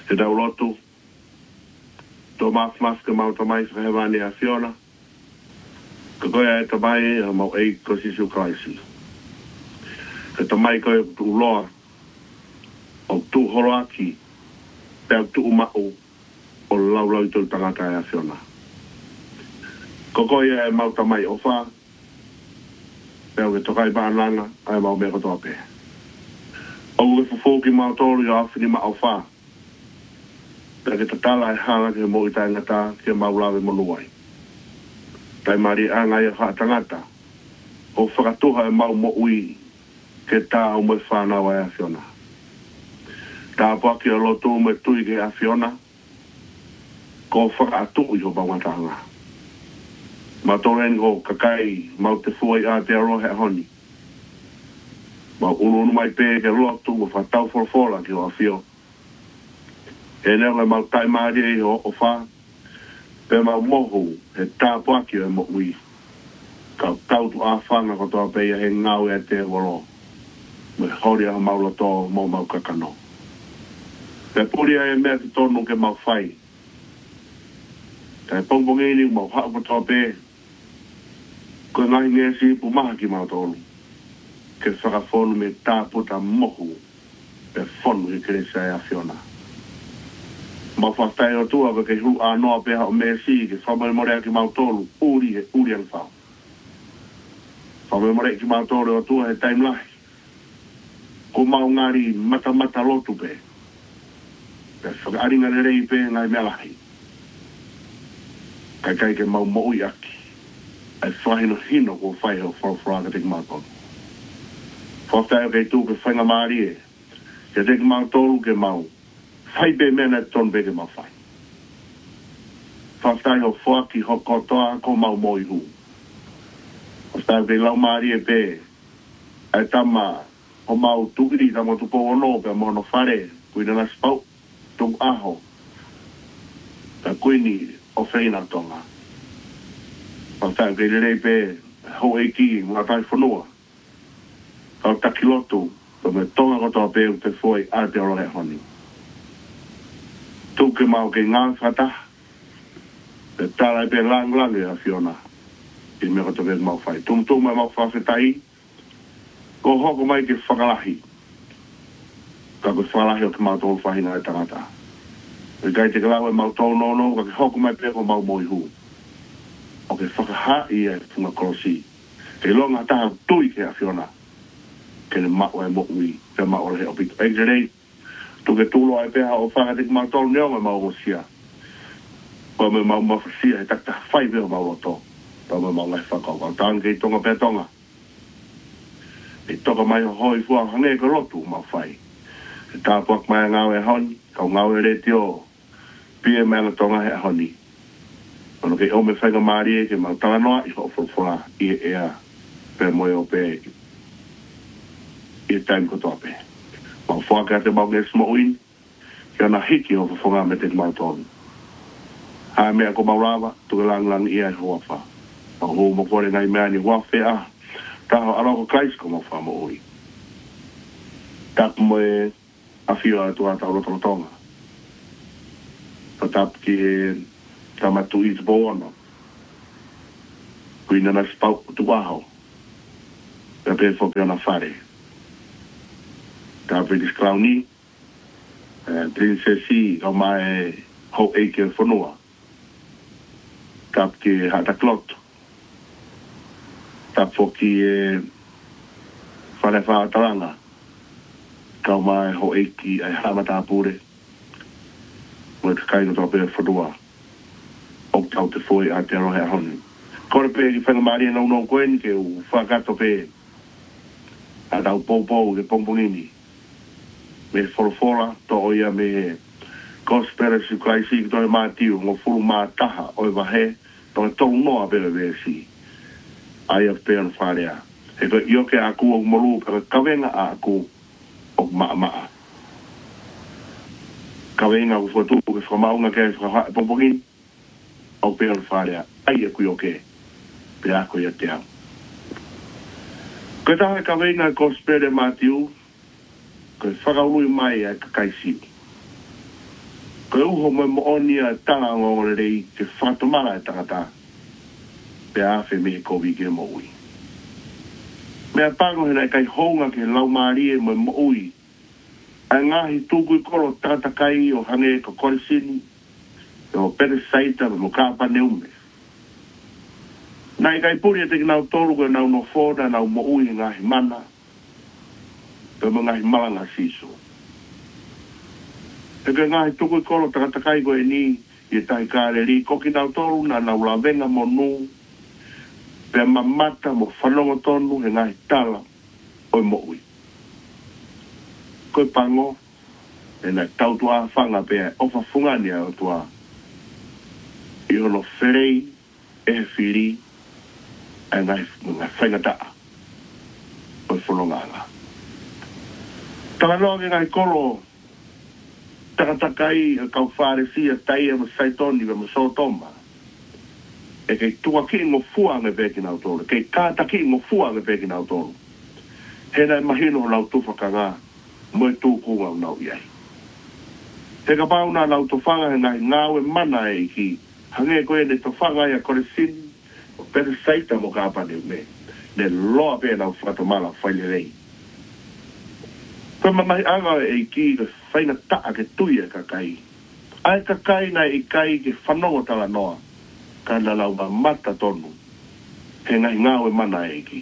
Te dau lotu. Tō maska mau tamai whahewani a Fiona. Ka koea e tamai a mau ei ko Sisu Kraisi. Ka tamai koe tu loa o tu horoaki pēr tu umau o laulau i tō tangata a Fiona. Ka koea e mau tamai o wha pēr ke tokai pānanga ai mau mea kotoa pē. O ue fufoki mau tōru i awhini ma au wha. Pēr ke tatala e hana ke mo i tai ngata ke mau lawe monuai. Tai mari angai a wha tangata o whakatuha e mau mo ui ke tā o me whanau a Fiona. Tā paki o lotu me tui ke a Fiona ko whakatu i ho bangatanga. Ma tōren ho kakai mau te fuai a te arohe a honi. Ma unu mai pē ke lotu o whatau forfola ki o a Fio. E nere mau tai mari e o wha pe mau mohu he tā paki o e mo ui. Ka tautu a whanga ko toa peia he ngau e te waro. Me hori a mau loto mo mau kakano. Pe puria e mea te tonu ke mau whai. Kai pongpongini mau hao ko toa pe. Ko ngai ngesi pu maha ki mau tonu. Ke whakafonu me tā puta mohu pe fonu i keresa e a Fiona. Ma whastai o tua ke hu a noa peha o mesi ke whamai morea ki mau tonu uri an whao. Whamai morea ki mau tonu o tua he taim lahi. Ko mau ngari mata lotu pe. Pe whakaaringa ne rei pe ngai mea lahi. Kai ke mau moui aki. Ai whahino hino ko whai ho whawhraga te mau tonu. Whastai o kei tū ke whainga maari e. Ke te mau tonu ke mau. Whai pe mena ton pe ke mau whai. Whastai o whaki ho kotoa ko mau moi hu. Whastai o kei lau maari e pe. Ai tama o mau tukiri tamo tupo ono pe mono whare. Kuina na spau. Tung aho. Ka kuini o whaina tonga. Whastai o kei rei pe ho eiki mga tai whanua. Kau takilotu. Ka me tonga kotoa pe u te foi a te orohe honi. Tuke mau ke ngang whata. Te tala pe lang e a Fiona. I me koto pe mau whai. Tum mai mau whawhetai. Ko hoko mai ke whakalahi. Ka ko whakalahi o ke mau tōru whahina e tangata. E kai te kalau e mau tōru nono. Ka ke hoko mai pe ko mau moi hu. O ke whakaha i e funga korosi. Ke longa taha tui ke a Fiona. Ke ne mao e mo ui. Ke mao le o pito. E rei. Tuke tūlo ai peha o whakatik mau tōru neo me mau osia. Ko me mau mawhasia e takta whai peo mau roto. Tau me mau lai whakau. Kau tāng kei tonga pe tonga. E toka mai ho hoi fua hange ko rotu mau whai. E tāpuak mai ngau e honi. Kau ngau e reti o. Pia mea na tonga he honi. Kono kei ome whainga maari e ke mau tanga noa i ho whulfula i e ea. Pe moe o pe. I e taim kotoa pe. Mau whaka te mau nges mo uin. Kia na hiki o whunga me te mau tonu. Hae mea ko mau rawa. Tuke lang i ai hoa wha. Mau hou mo kore ngai mea ni wafe a. Taho aloko kais ko mau wha mo ui. Tak moe a whio a tua tau roto tonga. Patap ki e tamatu i te bono. Kuina na spau tu aho. Ka pe whope ana whare. Ka British Clowny. Princessi o mai ho eike whanua. Tap ki hata klot. Tap foki e whare whaataranga. Kau mai ho eiki ai hamata pure. Mo te kaino tō pēr whanua. O tau te foi a te arohe a honi. Kore pē ki whanga maari e nau koen ke u whakato pē. A tau pou ke pongpongini. Me wholofora to oia me conspiracy crisis ki toi mātiu ngō furu mātaha oi wahe to e tolu noa pere vesi ai a pēr wharea e ko ioke a ku o moru pere kawenga a ku o maa kawenga ku fotu ke whamaunga ke pongpongin o pēr wharea ai a ku ioke pe a ko ia te au ko taha kawenga conspiracy mātiu ko whakaului mai a kakaisi. Ko uho mo mo onia tanga ngore rei ke whatomara e tangata. Pe awhi me ko wiki mo ui. Mea pango hena kai honga ke lau maari e mo ui. Ai ngahi tūku I koro tatakai o hange ko korisini. O pere saita mo kāpa neume. Nai kai puri e te nau toru ko nau no fōna nau mo ui ngahi mana. Pe mo ngahi malanga siso. E ka ngahi tūku I koro tatakai ko e ni I tai kāre ri koki nau toru na nau la venga mo nū. Pe mamata mo whanongo tonu he ngahi tala o mo ui. Koe pango, e nai tautua whanga pia ofa fungani o tua. I ono wherei, e he whiri, e ngai whaingataa. O whanonganga. Tānoa ke ngai kolo, takatakai, kau whāresi, a tai e ma saitoni, ma sotoma. E kei tua ki ngo fua nge peki nau tolu. Kei kāta ki ngo fua nge peki nau tolu. He nai mahino nau tufaka ngā, moe tūku ngau nau iai. He ka pauna nau tufanga he ngai ngāwe mana e ki, hange koe ne tufanga ia kore sini, o pere saita mo kāpane me, ne loa pe nau whatamala whaile rei. Koe mamai anga e ki ka whaina taa ke tuia ka kai. Ai ka kai nai I kai ke whanongo tala noa. Kana lau ma mata tonu. He ngai ngāwe mana e ki.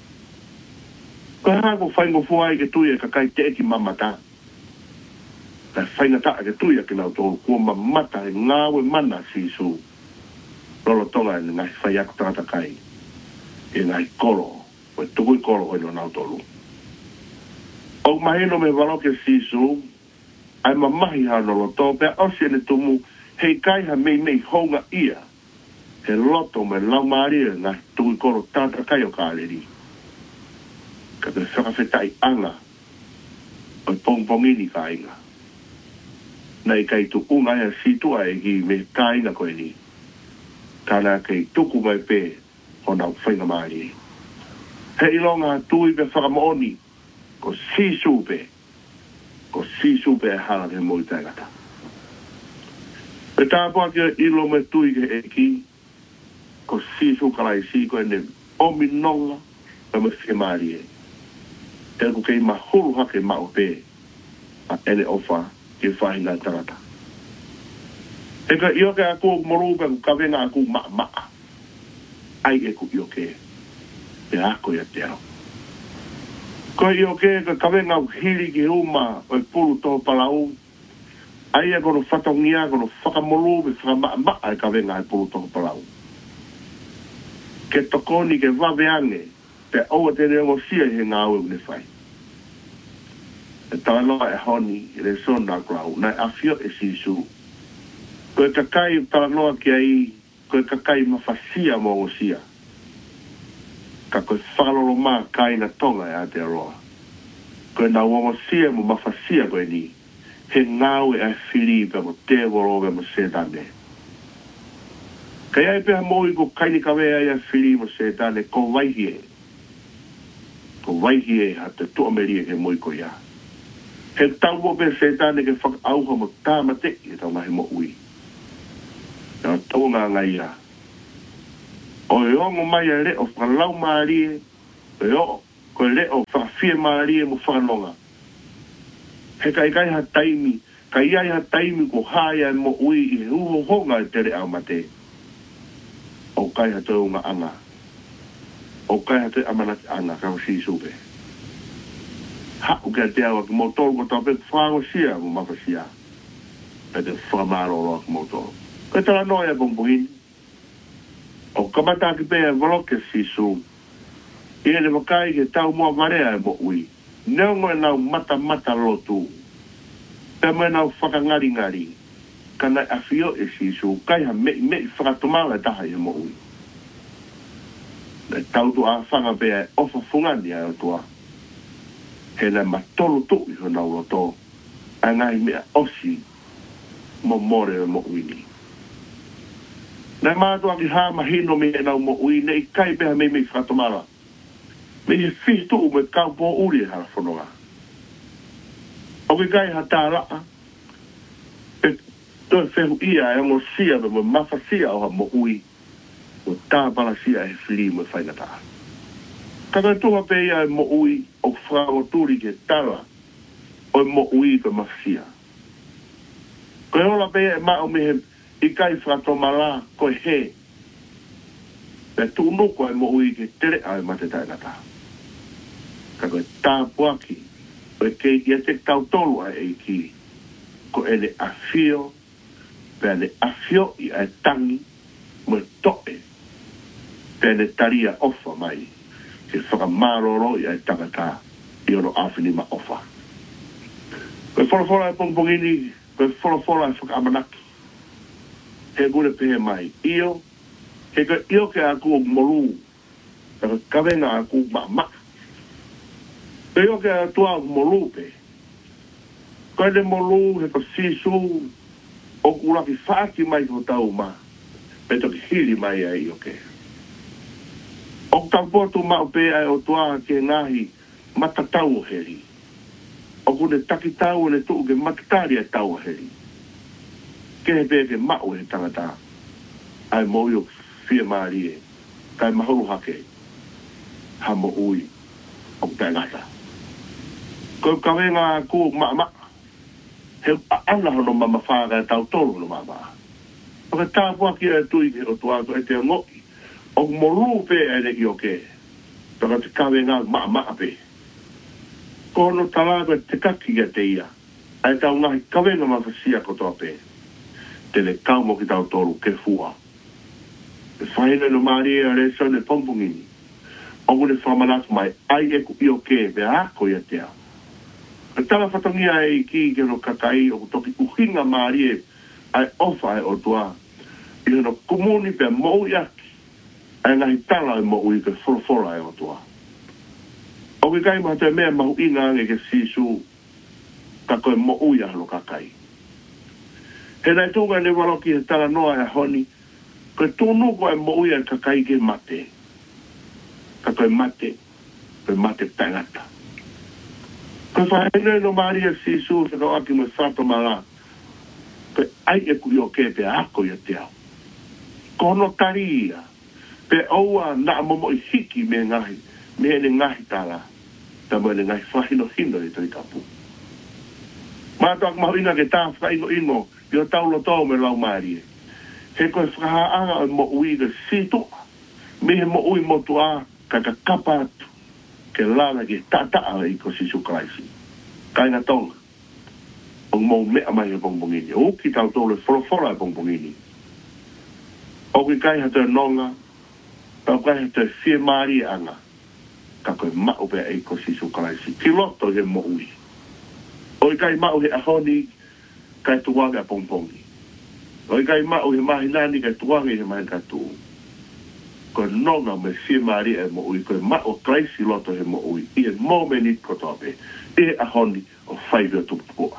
Ko hako whaingo fuai ke tuia ka kai te eki mamata. Ka whainga taa ke tuia ki nau tōru kua mamata he ngāwe mana sisu. Rolo tonga e ngai whaiako tangata kai. E ngai koro. O tukui koro o ino nau tōru. O mahino me waloke sisu. Ai mamahi hano lo tō. Pea osi ene tumu. Hei kai ha mei honga ia. He loto me lau maaria ngā tui koro tāta kai o kāleri. Ka te whakawhetai anga o pongpongini ka inga. Nei kai tu unga ea situa e ki me ka inga koe ni. Kāna kei tuku mai pē o nau whainga maari. He ilonga tui pe whakamooni ko sisu pe. Ko sisu pe e hala ke moi taigata. E tāpua kia ilo me tui ke e ki. Ko sisu kalai si ko ene omi nonga pa me whimaari e. E ko kei mahuru hake mao pe a ene ofa ke whahinga tarata. E ka ioke aku morupe ku kawenga aku maa. Ai e ku ioke. E ako ia te ao. Ko ioke ka kawenga ku hiri ki uma o e pulu tō palau. Ai e kono whatongia kono whakamorupe whakamaa e kawenga e pulu tō palau. Ke tokoni ke waweange, pe oa te reo sia he ngā ue une whai. E tāloa e honi, e re sona grau, nai awhio e sisu. Koe kakai tāloa ki ai, koe kakai mawhasia mo o sia. Ka koe whalolo mā kai na tonga e Aotearoa. Koe nā wongo sia mo mawhasia koe ni, he ngā ue e whiri pe mo te worowe mo sedane. Kai ai peha moi ko kaini kawea ia whiri mo se tane ko waihi e. Ko waihi e ha te tuameri e ke moi ko ia. He tau mo pe se tane ke whaka auha mo tāmate e tau mahi mo ui. Nā tau ngā ngai ia. O e ongo mai a le o whakalau maari e. E o ko le o whakawhia maari e mo whakanonga. He kai ha taimi. Kai ai ha taimi ko haia mo ui i uho honga e tere au mate. O kai ha tau ngā anga. O kai ha te amanaki anga kau si supe. Ha uke te awa ki motoro ko tau pe whango sia mo mawha sia. Pe te whamaro roa ki motoro. Koe tala noia pompohini. O kamata ki pēa waloke si su. I ene wakai ke tau mua marea e mo ui. Neongo e nau mata lotu. Pe me nau whakangari. Kana awhio e sisu, kai ha me whakatomala taha i mo ui. Nei tautu a whanga pēa e ofa fungani a tua. He nei matolo tu i hona ua tō. A ngai mea osi mo more e mo ui ni. Nei mātua ki hā mahino me e nau mo ui, nei kai pēha me whakatomala. Me i whitu u me kau pō uri e hara whanonga. O ki kai ha tā raa. to fehu ia e mo sia mo mafasia o mo ui o ta bala sia e fili mo faina ta kada to pe ia mo ui o fra o turi ke tala o mo ui pe mafasia ko ola pe ma o me i kai fra to mala ko he pe tu no ko mo ui ke tere ai mate ta ta ka ko ta poaki o ke ia te tau tolu ai ki ko ele afio pele afio i a tangi mo tope pele taria ofa mai ke whakamaroro i a tangata i oro awhini ma ofa koe wholofola e pongpongini koe wholofola e whakamanaki he gure pehe mai io he koe io ke aku o moru ka kawenga aku ma io ke atua o moru pe koe le moru he ko sisu o kura ki whaaki mai ko tau ma, pe toki hiri mai ai o ke. O tampotu ma o pe ai o tua ke ngahi matatau o heri. O kune taki tau ne tuu ke matatari a tau o heri. Ke he pe ke mau he tangata, ai moi o fia maari e, kai mahuru hake, ha mo ui, o kai ngata. Ko kawenga ku ma, he ana hono mama whāga tau tolu no mama. Paka tāpua ki e tui ki o tuato e te ngoki. O moru pe e ne ki o ke. Paka te kawe ngā maa pe. Ko hono talāko e te kaki e te ia. Ai tau ngahi kawe ngā mawhasia ko toa pe. Tene kaumo ki tau tolu ke fua. E whaine no maari e re sone pompungini. O kune whamanatu mai ai e ku i o ke pe ako i a te au. E tala whatangia e ki ke no kakai o toki uhinga maari e ai ofa e o tua. I no kumuni pe mou iaki. Ai ngahi tala e mou i ke wholofora e o tua. O ke kai maha te mea mahu inga ange ke sisu ka koe mou i ahalo kakai. He nai tūga ne waloki he tala noa e honi koe tūnu koe mou i a kakai ke mate. Ka koe mate tangata. Ko whaene no Maria Sisu se no aki mo sato mala. Pe ai e kui o ke pe ako i a te au. Kono taria. Pe oua na momo i hiki me ngahi. Me ene ngahi tala. Ta mo ene ngahi whahino hino i tui kapu. Mātua mahu ina ke tā whaino ino. I o taulo tau me lau Maria. He koe whahaanga o mo ui ke sito. Me he mo ui mo tua kaka kapa atu. Ke lana ke tataa i ko Sisu Kraisi. Kai ngā tonga. O mou mea mai e pongpongini. O ki tau tole wholofora e pongpongini. O ki kai hata nonga. Tau kai hata whie maari anga. Ka koe mau pia e ko Sisu Kraisi. Ki loto he mo ui. O i kai mau he ahoni. Kai tuwaga pongpongi. O i kai mau he mahinani. Kai tuwaga he mahi katu. Ko nonga me whie maari e mo ui. Ko mau Kraisi loto he mo ui. I e mo meni kotope. E ahoni o whaiwe tupua.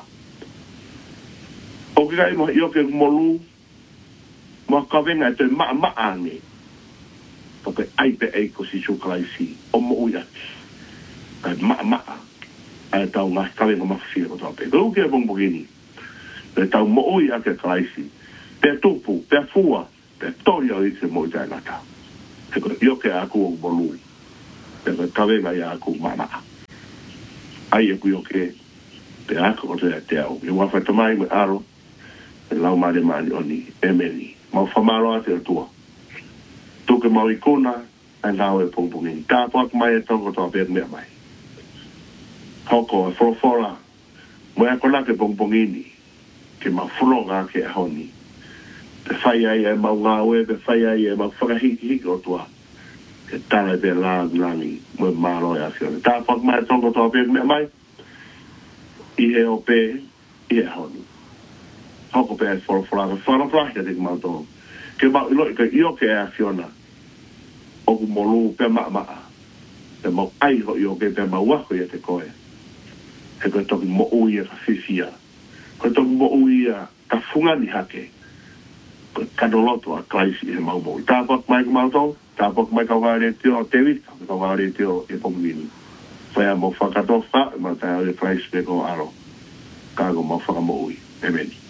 O kai mo i oke molu. Mo kawenga e te maa ange. Toke aipe e ko Sisu Kraisi. O mo ui ati. Kai maa. Ai tau ngā kawenga mawhia kotope. Ko uke e pongpongini. Pe tau mo ui ake Kraisi. Pe tupu, pe fua. Pe toria o i te mo i tai ngata. Te ko i oke aku o molu. Pe ko kawenga i aku maa. Ai e kui o ke te ako o te au. I wawhai tamai me aro e lau mare mani oni e meni. Mau whamaro a te atua. Tuke mau i kona ai lau e pongpongini. Tā puak mai e toko toa pēr mea mai. Hoko e wholofora mo e kona ke pongpongini ke mau whulonga ke e honi. Pe whai ai e mau ngā ue, pe whai ai e mau whakahiki o tua. Ke tala pe la nani mo e maro e asione. Tā puak mai e toko toa pēr mea mai. I he o pē, i he honi. Hoko pē e wholofora, ka whanaflahia te kumautonga. Ke mau iloi ka ioke e asiona. Oku molu pe maa. Pe mau aiho ioke pe mau wako i te koe. He koe toki mo ui e ka whiwhia. Koe toki mo ui e ka whungani hake. Koe kanoloto a Kraisi i he mau mo. Tāpak mai kumautonga. Tāpak mai kauhare teo te wita. Kauhare teo e pongwini. Whea mo whakatofa, ma tai au e Kraisi pe ko aro. Kāgo mo whakamo ui. Amen.